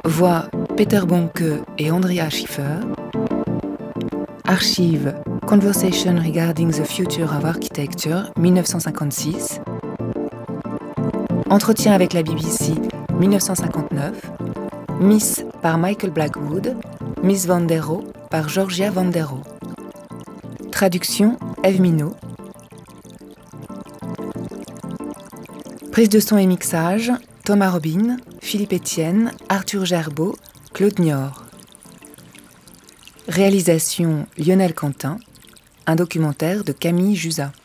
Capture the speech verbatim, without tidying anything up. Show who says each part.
Speaker 1: Voix Peter Bonke et Andrea Schiffer. Archives Conversation Regarding the Future of Architecture dix-neuf cent cinquante-six. Entretien avec la B B C dix-neuf cent cinquante-neuf. Miss par Michael Blackwood. Miss Van der Rohe par Georgia Van der Rohe. Traduction Ève Minot. Prise de son et mixage Thomas Robin, Philippe Etienne, Arthur Gerbeau, Claude Niort. Réalisation Lionel Quentin, un documentaire de Camille Jusa.